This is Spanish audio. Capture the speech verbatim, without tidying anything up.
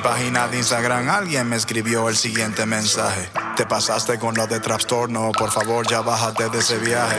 página de Instagram alguien me escribió el siguiente mensaje: te pasaste con lo de trastorno, por favor ya bájate de ese viaje.